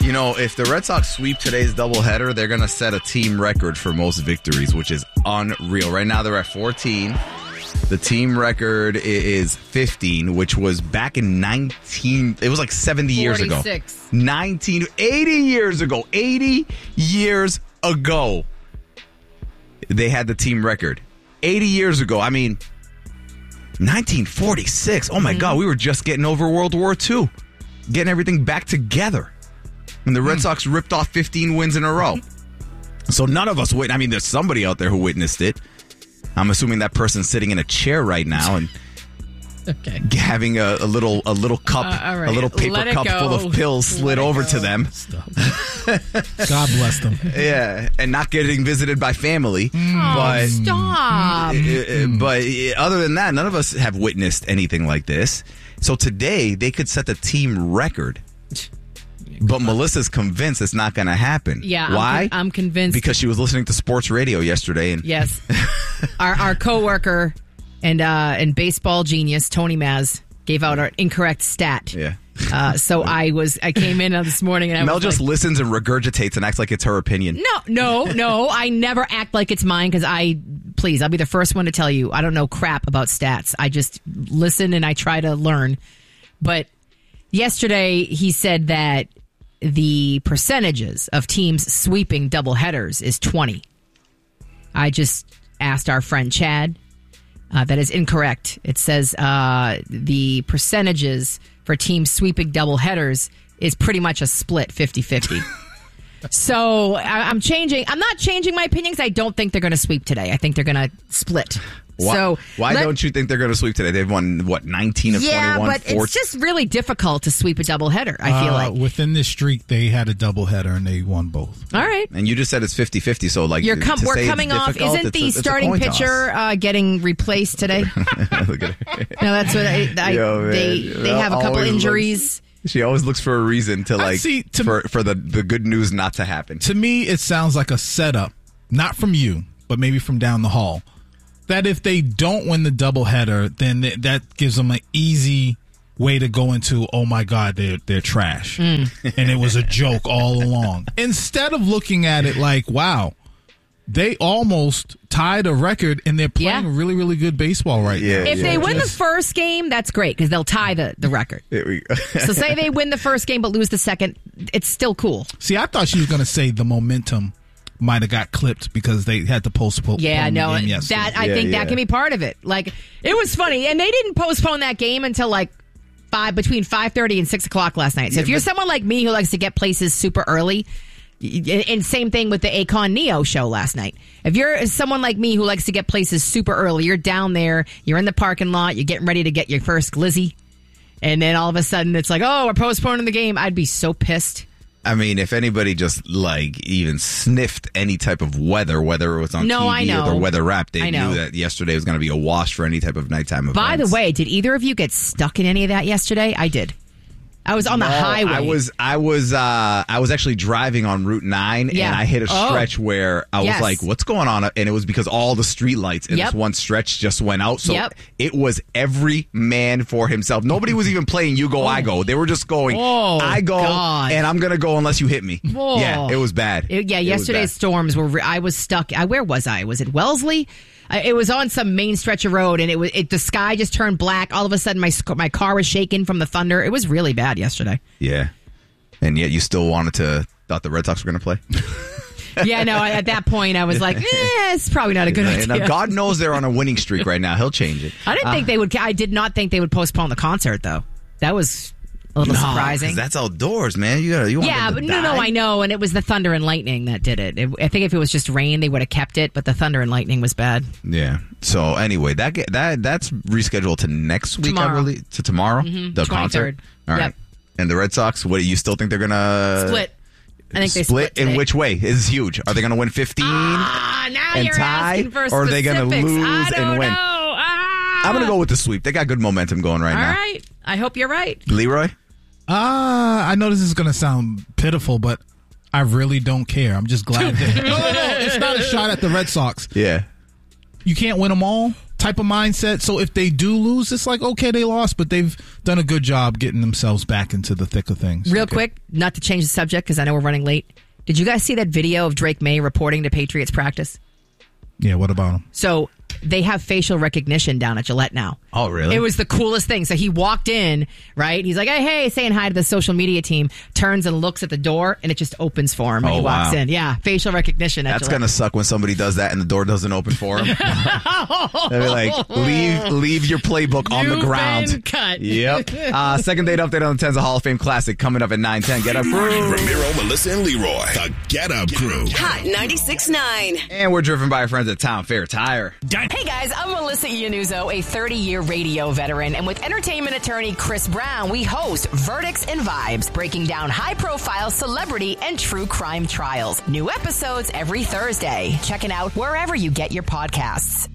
You know, if the Red Sox sweep today's doubleheader, they're going to set a team record for most victories, which is unreal. Right now, they're at 14. The team record is 15, which was back in 19... It was like 70 years ago. 80 years ago. 80 years ago, they had the team record. 80 years ago. I mean, 1946. Oh, my God. We were just getting over World War II. Getting everything back together. And the Red Sox ripped off 15 wins in a row. So none of us witnessed. I mean, there's somebody out there who witnessed it. I'm assuming that person's sitting in a chair right now and having a little cup, right. A little paper cup full of pills slid over to them. God bless them. Yeah, and not getting visited by family. But stop. But other than that, none of us have witnessed anything like this. So today, they could set the team record. But Melissa's convinced it's not going to happen. Yeah, why? I'm convinced because she was listening to sports radio yesterday. And yes, our coworker and baseball genius Tony Maz gave out an incorrect stat. Yeah. So I came in this morning and Mel just listens and regurgitates and acts like it's her opinion. No. I never act like it's mine because I'll be the first one to tell you I don't know crap about stats. I just listen and I try to learn. But yesterday he said that the percentages of teams sweeping doubleheaders is 20. I just asked our friend Chad. That is incorrect. It says the percentages for teams sweeping doubleheaders is pretty much a split 50-50. So I'm changing. I'm not changing my opinion because I don't think they're going to sweep today. I think they're going to split. Why don't you think they're going to sweep today? They've won, 19 of 21? Yeah, but it's just really difficult to sweep a doubleheader, I feel like. Within this streak, they had a doubleheader and they won both. All right. And you just said it's 50-50, so like we're coming off. Isn't the starting pitcher getting replaced today? Look at her. No, that's what they have a couple injuries. She always looks for a reason to for the good news not to happen. To me, it sounds like a setup, not from you, but maybe from down the hall. That if they don't win the doubleheader, then that gives them an easy way to go into, oh my God, they're trash. And it was a joke all along. Instead of looking at it like, wow, they almost tied a record and they're playing really, really good baseball right now. If they win the first game, that's great because they'll tie the record. So say they win the first game but lose the second, it's still cool. See, I thought she was going to say the momentum might have got clipped because they had to postpone the game yesterday. I think that can be part of it. Like, it was funny, and they didn't postpone that game until like between 5:30 and 6 o'clock last night. So if you're someone like me who likes to get places super early, and same thing with the Akon Neo show last night. If you're someone like me who likes to get places super early, you're down there, you're in the parking lot, you're getting ready to get your first glizzy, and then all of a sudden it's like, oh, we're postponing the game. I'd be so pissed. I mean, if anybody just even sniffed any type of weather, whether it was on TV or the weather wrap, they knew that yesterday was going to be a wash for any type of nighttime events. By the way, did either of you get stuck in any of that yesterday? I did. I was on the highway. I was actually driving on Route 9 and I hit a stretch where I was like, what's going on? And it was because all the street lights in this one stretch just went out. So it was every man for himself. Nobody was even playing You Go, I Go. They were just going, I go, and I'm going to go unless you hit me. Yeah, it was bad. Yesterday's storms were, I was stuck. Where was I? Was it Wellesley? It was on some main stretch of road, and the sky just turned black. All of a sudden, my car was shaking from the thunder. It was really bad yesterday. Yeah, and yet you still thought the Red Sox were going to play. Yeah, no. At that point, I was like, it's probably not a good idea. Now, God knows they're on a winning streak right now. He'll change it. I didn't think they would. I did not think they would postpone the concert, though. That was a little surprising. 'Cause that's outdoors, man. You want but no, I know. And it was the thunder and lightning that did it. I think if it was just rain, they would have kept it. But the thunder and lightning was bad. Yeah. So anyway, that's rescheduled to next week. Tomorrow. I believe to tomorrow. Mm-hmm. The 23rd. Concert. All right. And the Red Sox. What do you still think they're gonna split? I think they split in which way? Is huge. Are they going to win 15 now and you're tie, asking for or are they going to lose I don't and win? know. I'm going to go with the sweep. They got good momentum going right now. All right. I hope you're right. Leroy? I know this is going to sound pitiful, but I really don't care. I'm just glad that... No. It's not a shot at the Red Sox. Yeah. You can't win them all. type of mindset. So if they do lose, it's like, okay, they lost, but they've done a good job getting themselves back into the thick of things. Real quick, not to change the subject because I know we're running late. Did you guys see that video of Drake May reporting to Patriots practice? Yeah, what about him? So they have facial recognition down at Gillette now. Oh, really? It was the coolest thing. So he walked in, right? He's like, hey, saying hi to the social media team, turns and looks at the door, and it just opens for him when he walks in. Yeah, facial recognition. That's going to suck when somebody does that and the door doesn't open for him. They'll be like, leave your playbook on the ground. Been cut. Yep. Second date update on the Tenza Hall of Fame Classic coming up at 9:10. Get Up Crew. Ramiro, Melissa, and Leroy. The Get Up Crew. Hot 96.9. And we're driven by our friends at Town Fair Tire. Hey guys, I'm Melissa Iannuzzo, a 30-year radio veteran, and with entertainment attorney Chris Brown, we host Verdicts and Vibes, breaking down high-profile celebrity and true crime trials. New episodes every Thursday. Check it out wherever you get your podcasts.